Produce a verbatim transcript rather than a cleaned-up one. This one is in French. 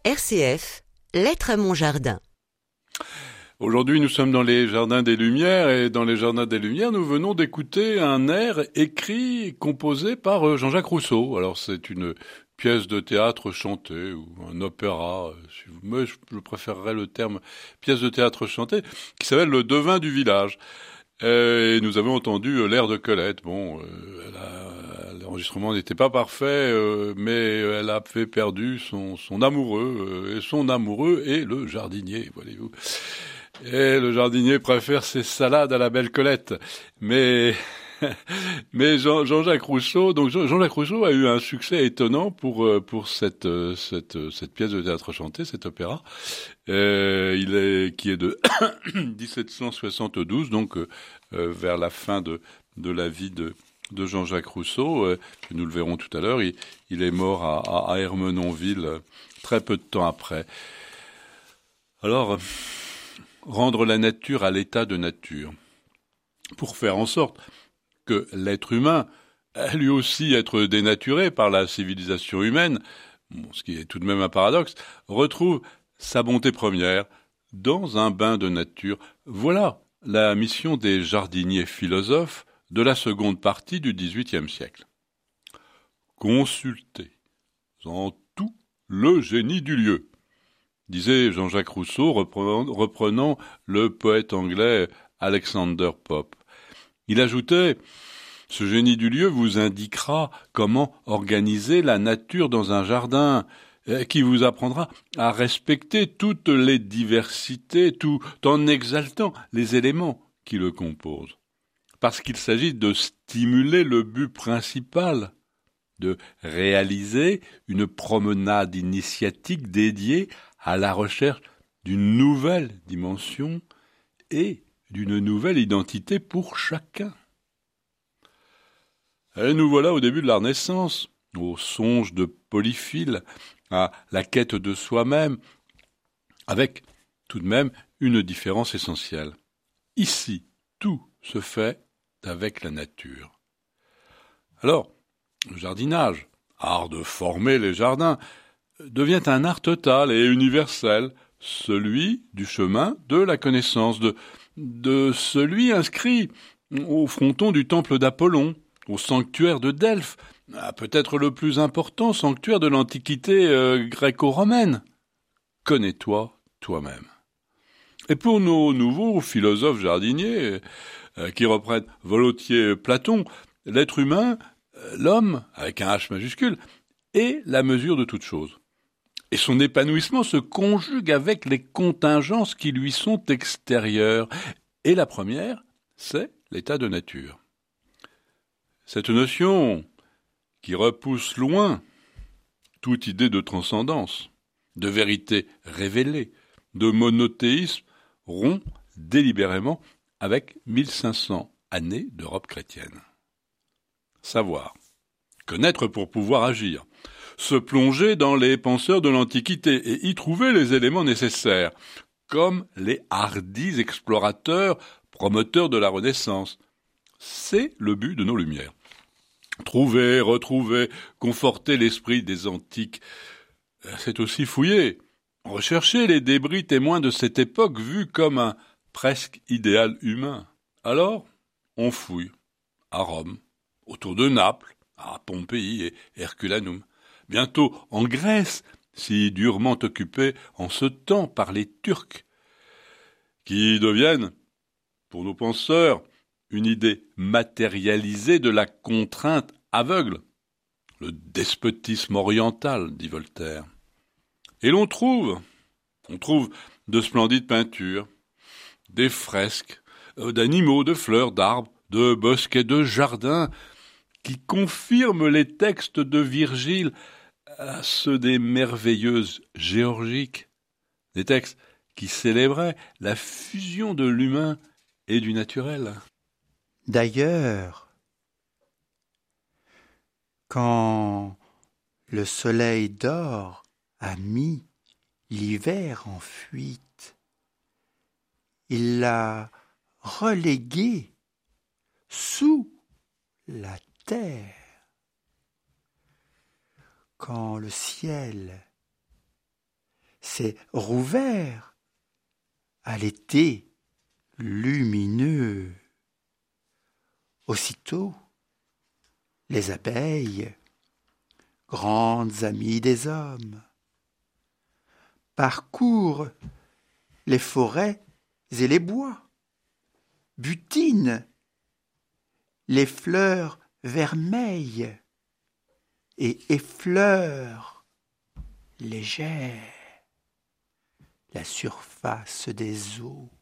R C F, Lettres à mon jardin. Aujourd'hui, nous sommes dans les Jardins des Lumières et dans les Jardins des Lumières, nous venons d'écouter un air écrit et composé par Jean-Jacques Rousseau. Alors, c'est une pièce de théâtre chantée ou un opéra, si vous me, je préférerais le terme pièce de théâtre chantée, qui s'appelle Le Devin du village. Et nous avons entendu l'air de Colette. Bon, euh, elle a, l'enregistrement n'était pas parfait, euh, mais elle a fait perdu son, son amoureux, euh, et son amoureux est le jardinier, voyez-vous. Et le jardinier préfère ses salades à la belle Colette. Mais, mais Jean, Jean-Jacques Rousseau, donc Jean-Jacques Rousseau a eu un succès étonnant pour, pour cette, cette, cette pièce de théâtre chantée, cet opéra, euh, il est, qui est de dix-sept cent soixante-douze, donc, euh, vers la fin de, de la vie de, de Jean-Jacques Rousseau. Euh, nous le verrons tout à l'heure. Il, il est mort à, à Ermenonville euh, très peu de temps après. Alors, euh, rendre la nature à l'état de nature, pour faire en sorte que l'être humain, lui aussi être dénaturé par la civilisation humaine, bon, ce qui est tout de même un paradoxe, retrouve sa bonté première dans un bain de nature. Voilà la mission des jardiniers philosophes de la seconde partie du dix-huitième siècle. Consultez en tout le génie du lieu, disait Jean-Jacques Rousseau, reprenant, reprenant le poète anglais Alexander Pope. Il ajoutait « Ce génie du lieu vous indiquera comment organiser la nature dans un jardin, qui vous apprendra à respecter toutes les diversités, tout en exaltant les éléments qui le composent. Parce qu'il s'agit de stimuler le but principal, de réaliser une promenade initiatique dédiée à la recherche d'une nouvelle dimension et d'une nouvelle identité pour chacun. » Et nous voilà au début de la Renaissance, au songe de Polyphile, à la quête de soi-même, avec tout de même une différence essentielle. Ici, tout se fait avec la nature. Alors, le jardinage, art de former les jardins, devient un art total et universel, celui du chemin de la connaissance, de, de celui inscrit au fronton du temple d'Apollon, au sanctuaire de Delphes, peut-être le plus important sanctuaire de l'Antiquité euh, gréco-romaine. Connais-toi toi-même. Et pour nos nouveaux philosophes jardiniers, euh, qui reprennent volontiers Platon, l'être humain, euh, l'homme, avec un H majuscule, est la mesure de toute chose. Et son épanouissement se conjugue avec les contingences qui lui sont extérieures. Et la première, c'est l'état de nature. Cette notion qui repousse loin toute idée de transcendance, de vérité révélée, de monothéisme, rompt délibérément avec mille cinq cents années d'Europe chrétienne. Savoir, connaître pour pouvoir agir, se plonger dans les penseurs de l'Antiquité et y trouver les éléments nécessaires, comme les hardis explorateurs, promoteurs de la Renaissance. C'est le but de nos Lumières. Trouver, retrouver, conforter l'esprit des antiques, c'est aussi fouiller, rechercher les débris témoins de cette époque vue comme un presque idéal humain. Alors, on fouille, à Rome, autour de Naples, à Pompéi et Herculanum, bientôt en Grèce, si durement occupée en ce temps par les Turcs, qui deviennent, pour nos penseurs, une idée matérialisée de la contrainte aveugle, le despotisme oriental, dit Voltaire. Et l'on trouve, on trouve de splendides peintures, des fresques, euh, d'animaux, de fleurs, d'arbres, de bosquets, de jardins, qui confirment les textes de Virgile à ceux des merveilleuses géorgiques, des textes qui célébraient la fusion de l'humain et du naturel. D'ailleurs, quand le soleil d'or a mis l'hiver en fuite, il l'a relégué sous la terre. Quand le ciel s'est rouvert à l'été lumineux. Aussitôt, les abeilles, grandes amies des hommes, parcourent les forêts et les bois, butinent les fleurs vermeilles et effleurent légère la surface des eaux.